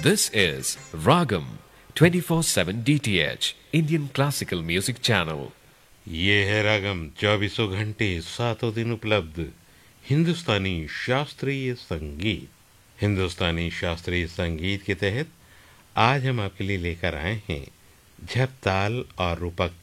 This is Ragam 24/7 DTH Indian Classical Music Channel. ये है रागम 24 घंटे 7 दिन उपलब्ध हिंदुस्तानी शास्त्रीय संगीत। हिंदुस्तानी शास्त्रीय संगीत के तहत आज हम आपके लिए लेकर आए हैं झपताल और रूपक